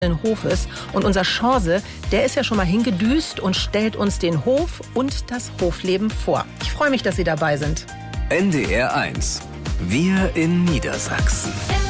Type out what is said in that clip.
Hofes. Und unser Chance, der ist ja schon mal hingedüst und stellt uns den Hof und das Hofleben vor. Ich freue mich, dass Sie dabei sind. NDR 1. Wir in Niedersachsen.